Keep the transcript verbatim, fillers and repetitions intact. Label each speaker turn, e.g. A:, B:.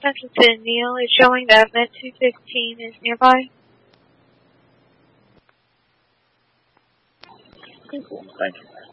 A: Central to Neil is showing that Met two fifteen is nearby.
B: Thank you.